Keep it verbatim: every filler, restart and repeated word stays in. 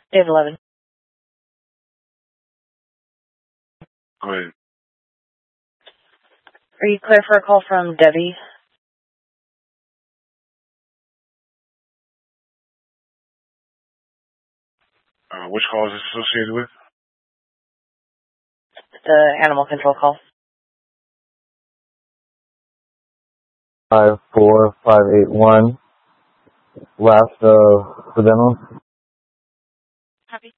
Dave eleven. Go ahead. Are you clear for a call from Debbie? Uh, which call is this associated with? The animal control call. Five four five eight one. Last uh, for demo. Happy.